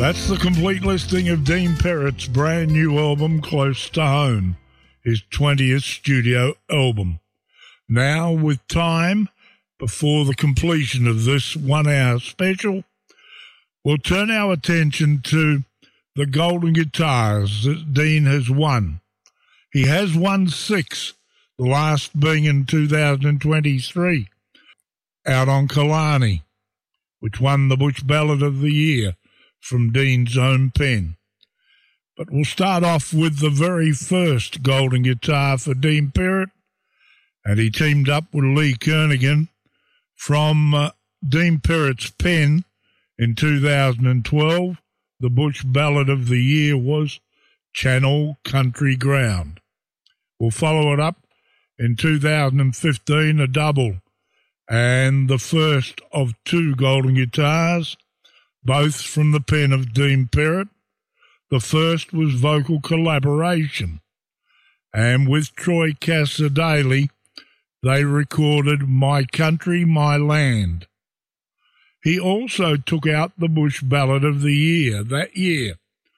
That's the complete listing of Dean Perrett's brand new album, Close to Home, his 20th studio album. Now, with time before the completion of this 1 hour special, we'll turn our attention to the Golden Guitars that Dean has won. He has won 6, the last being in 2023, out on Killarney, which won the Bush Ballad of the Year from Dean's own pen. But we'll start off with the very first Golden Guitar for Dean Perrett, and he teamed up with Lee Kernaghan from Dean Perrett's pen in 2012. The Bush Ballad of the Year was Channel Country Ground. We'll follow it up in 2015, a double, and the first of 2 Golden Guitars, both from the pen of Dean Perrett. The first was vocal collaboration, and with Troy Cassar-Daley, they recorded My Country, My Land. He also took out the Bush Ballad of the Year that year,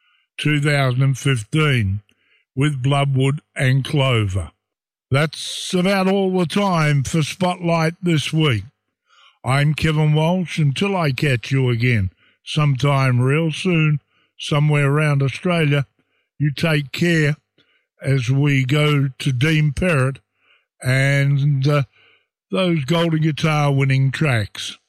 2015, with Bloodwood and Clover. That's about all the time for Spotlight this week. I'm Kevin Walsh. Until I catch you again sometime real soon, somewhere around Australia, you take care as we go to Dean Perrett and those Golden Guitar winning tracks.